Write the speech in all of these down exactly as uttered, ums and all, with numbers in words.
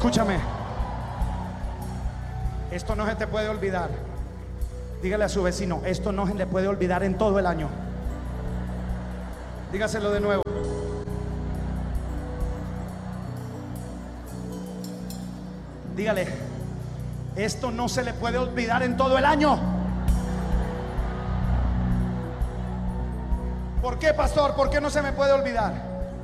Escúchame, esto no se te puede olvidar. Dígale a su vecino, esto no se le puede olvidar en todo el año. Dígaselo de nuevo. Dígale, esto no se le puede olvidar en todo el año. ¿Por qué, pastor? ¿Por qué no se me puede olvidar?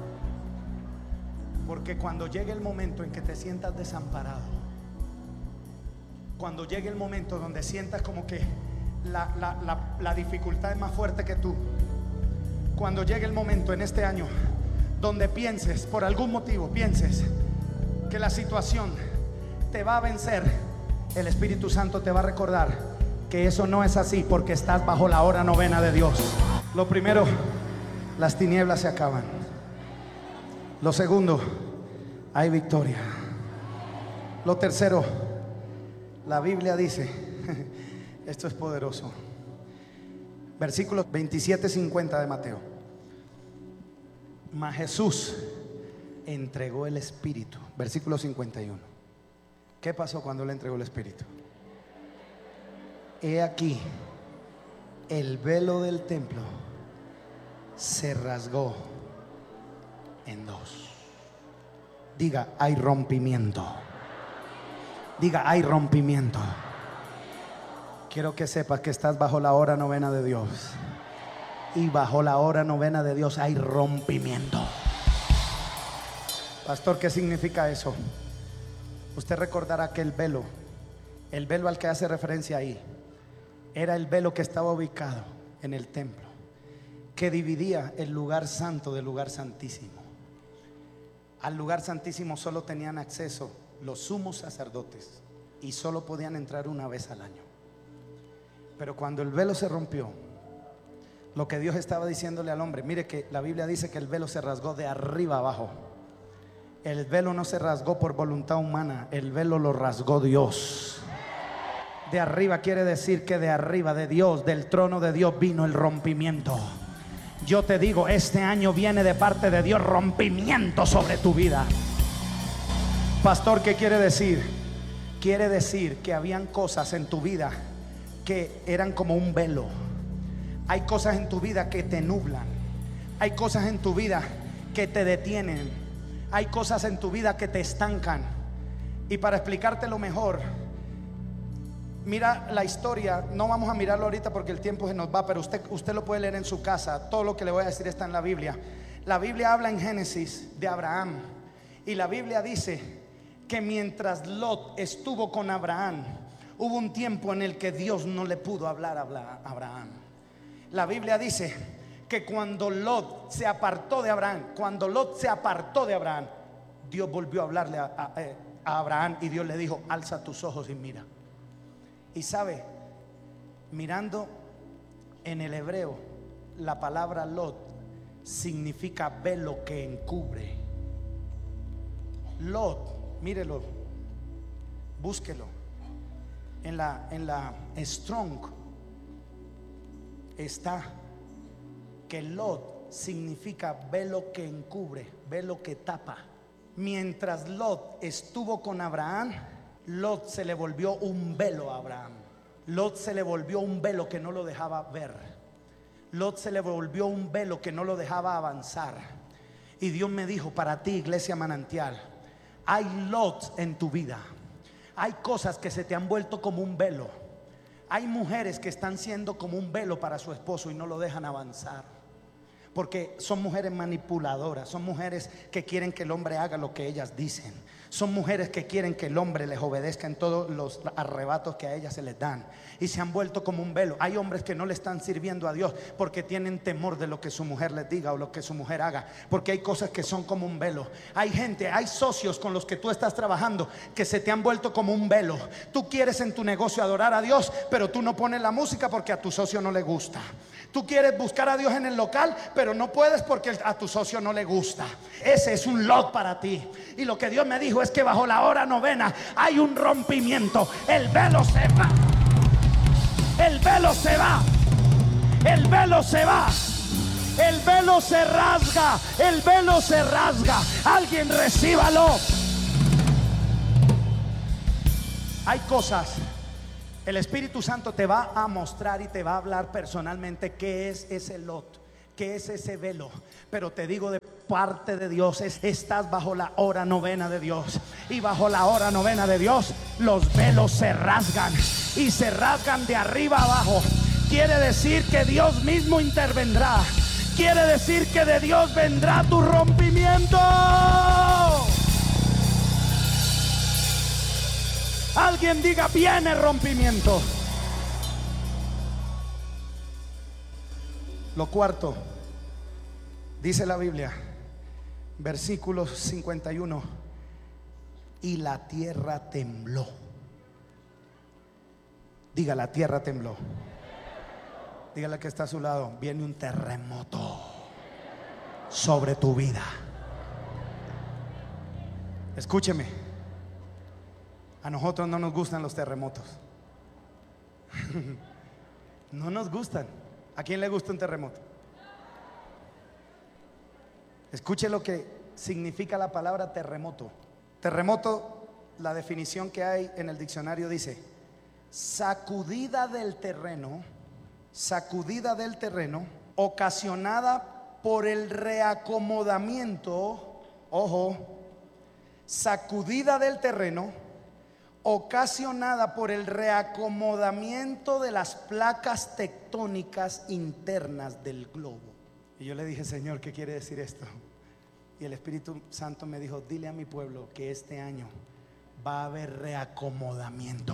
Porque cuando llegue el momento en que te sientas desamparado, cuando llegue el momento donde sientas como que la, la, la, la dificultad es más fuerte que tú, cuando llegue el momento en este año donde pienses, por algún motivo pienses que la situación te va a vencer, el Espíritu Santo te va a recordar que eso no es así, porque estás bajo la hora novena de Dios. Lo primero, las tinieblas se acaban. Lo segundo, hay victoria. Lo tercero, la Biblia dice, esto es poderoso, versículos veintisiete cincuenta de Mateo: mas Jesús entregó el Espíritu. Versículo cincuenta y uno. ¿Qué pasó cuando le entregó el Espíritu? He aquí, el velo del templo se rasgó en dos. Diga, hay rompimiento. Diga, hay rompimiento. Quiero que sepas que estás bajo la hora novena de Dios. Y bajo la hora novena de Dios hay rompimiento. Pastor, ¿qué significa eso? Usted recordará que el velo, el velo al que hace referencia ahí, era el velo que estaba ubicado en el templo, que dividía el lugar santo del lugar santísimo. Al lugar santísimo solo tenían acceso los sumos sacerdotes y solo podían entrar una vez al año. Pero cuando el velo se rompió, lo que Dios estaba diciéndole al hombre, mire que la Biblia dice que el velo se rasgó de arriba abajo. El velo no se rasgó por voluntad humana, el velo lo rasgó Dios. De arriba quiere decir que de arriba de Dios, del trono de Dios, vino el rompimiento. Yo te digo, este año viene de parte de Dios rompimiento sobre tu vida. Pastor, ¿qué quiere decir? Quiere decir que habían cosas en tu vida que eran como un velo. Hay cosas en tu vida que te nublan. Hay cosas en tu vida que te detienen. Hay cosas en tu vida que te estancan. Y para explicártelo mejor, mira la historia. No vamos a mirarlo ahorita porque el tiempo se nos va, pero usted, usted lo puede leer en su casa. Todo lo que le voy a decir está en la Biblia. La Biblia habla en Génesis de Abraham, y la Biblia dice que mientras Lot estuvo con Abraham, hubo un tiempo en el que Dios no le pudo hablar a Abraham. La Biblia dice que cuando Lot se apartó de Abraham, cuando Lot se apartó de Abraham, Dios volvió a hablarle a, a, a Abraham, y Dios le dijo: alza tus ojos y mira. Y sabe, mirando en el hebreo, la palabra Lot significa velo que encubre. Lot, mírelo, búsquelo en la, en la Strong está que Lot significa velo que encubre, velo que tapa. Mientras Lot estuvo con Abraham, Lot se le volvió un velo a Abraham. Lot se le volvió un velo que no lo dejaba ver. Lot se le volvió un velo que no lo dejaba avanzar. Y Dios me dijo: para ti, Iglesia Manantial, hay Lots en tu vida. Hay cosas que se te han vuelto como un velo. Hay mujeres que están siendo como un velo para su esposo y no lo dejan avanzar, porque son mujeres manipuladoras. Son mujeres que quieren que el hombre haga lo que ellas dicen. Son mujeres que quieren que el hombre les obedezca en todos los arrebatos que a ellas se les dan, y se han vuelto como un velo. Hay hombres que no le están sirviendo a Dios porque tienen temor de lo que su mujer les diga o lo que su mujer haga, porque hay cosas que son como un velo. Hay gente, hay socios con los que tú estás trabajando que se te han vuelto como un velo. Tú quieres en tu negocio adorar a Dios, pero tú no pones la música porque a tu socio no le gusta. Tú quieres buscar a Dios en el local, pero no puedes porque a tu socio no le gusta. Ese es un Lot para ti. Y lo que Dios me dijo es que bajo la hora novena hay un rompimiento. El velo se va. El velo se va. El velo se va. El velo se rasga. El velo se rasga. Alguien recíbalo. Hay cosas, el Espíritu Santo te va a mostrar y te va a hablar personalmente qué es ese lot, qué es ese velo. Pero te digo de parte de Dios, es, estás bajo la hora novena de Dios. Y bajo la hora novena de Dios, los velos se rasgan y se rasgan de arriba abajo. Quiere decir que Dios mismo intervendrá. Quiere decir que de Dios vendrá tu rompimiento. Alguien diga: viene rompimiento. Lo cuarto, dice la Biblia, versículo cincuenta y uno: y la tierra tembló. Diga: la tierra tembló. Dígale que está a su lado: viene un terremoto sobre tu vida. Escúcheme, a nosotros no nos gustan los terremotos. No nos gustan. ¿A quién le gusta un terremoto? Escuche lo que significa la palabra terremoto. Terremoto, la definición que hay en el diccionario dice: sacudida del terreno, sacudida del terreno ocasionada por el reacomodamiento, ojo, sacudida del terreno ocasionada por el reacomodamiento de las placas tectónicas internas del globo. Y yo le dije: Señor, ¿qué quiere decir esto? Y el Espíritu Santo me dijo: dile a mi pueblo que este año va a haber reacomodamiento.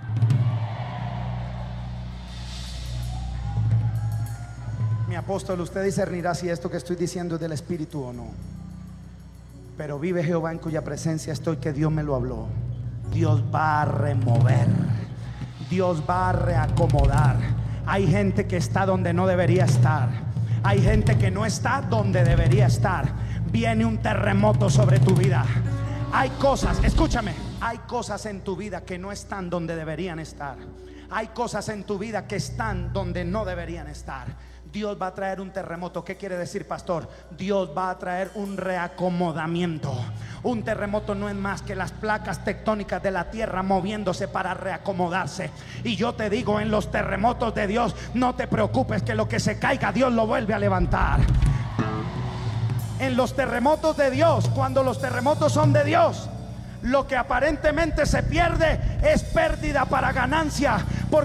Mi apóstol, usted discernirá si esto que estoy diciendo es del Espíritu o no. Pero vive Jehová en cuya presencia estoy, que Dios me lo habló. Dios va a remover, Dios va a reacomodar. Hay gente que está donde no debería estar. Hay gente que no está donde debería estar. Viene un terremoto sobre tu vida. Hay cosas, escúchame, hay cosas en tu vida que no están donde deberían estar. Hay cosas en tu vida que están donde no deberían estar. Dios va a traer un terremoto. ¿Qué quiere decir, pastor? Dios va a traer un reacomodamiento. Un terremoto no es más que las placas tectónicas de la tierra moviéndose para reacomodarse. Y yo te digo, en los terremotos de Dios, no te preocupes, que lo que se caiga Dios lo vuelve a levantar. En los terremotos de Dios, cuando los terremotos son de Dios, lo que aparentemente se pierde es pérdida para ganancia. Porque